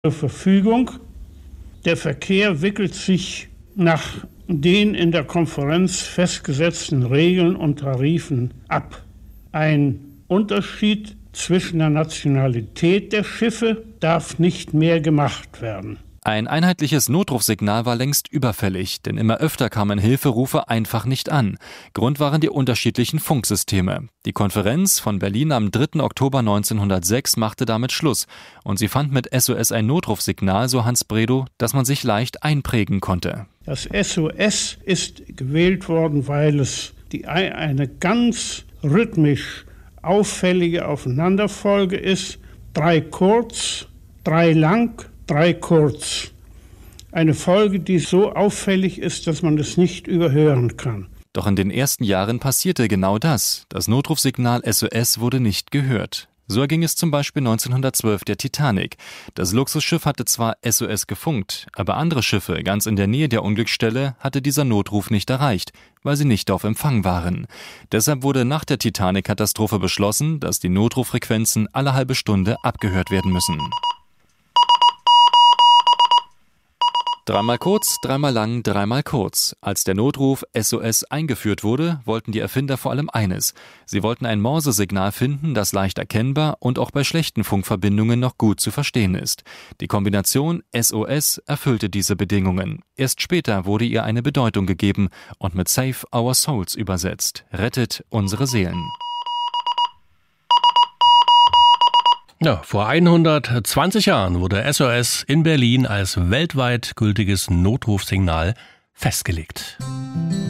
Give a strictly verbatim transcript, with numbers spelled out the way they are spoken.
zur Verfügung. Der Verkehr wickelt sich nach den in der Konferenz festgesetzten Regeln und Tarifen ab. Ein Unterschied zwischen der Nationalität der Schiffe darf nicht mehr gemacht werden. Ein einheitliches Notrufsignal war längst überfällig, denn immer öfter kamen Hilferufe einfach nicht an. Grund waren die unterschiedlichen Funksysteme. Die Konferenz von Berlin am dritten Oktober neunzehnhundertsechs machte damit Schluss und sie fand mit S O S ein Notrufsignal, so Hans Bredow, das man sich leicht einprägen konnte. Das S O S ist gewählt worden, weil es die eine ganz rhythmisch auffällige Aufeinanderfolge ist. Drei kurz, drei lang, drei kurz. Eine Folge, die so auffällig ist, dass man es nicht überhören kann. Doch in den ersten Jahren passierte genau das. Das Notrufsignal S O S wurde nicht gehört. So erging es zum Beispiel neunzehnhundertzwölf der Titanic. Das Luxusschiff hatte zwar S O S gefunkt, aber andere Schiffe ganz in der Nähe der Unglücksstelle hatte dieser Notruf nicht erreicht, weil sie nicht auf Empfang waren. Deshalb wurde nach der Titanic-Katastrophe beschlossen, dass die Notrufrequenzen alle halbe Stunde abgehört werden müssen. Dreimal kurz, dreimal lang, dreimal kurz. Als der Notruf S O S eingeführt wurde, wollten die Erfinder vor allem eines. Sie wollten ein Morsesignal finden, das leicht erkennbar und auch bei schlechten Funkverbindungen noch gut zu verstehen ist. Die Kombination S O S erfüllte diese Bedingungen. Erst später wurde ihr eine Bedeutung gegeben und mit Save Our Souls übersetzt. Rettet unsere Seelen. Ja, vor hundertzwanzig Jahren wurde S O S in Berlin als weltweit gültiges Notrufsignal festgelegt.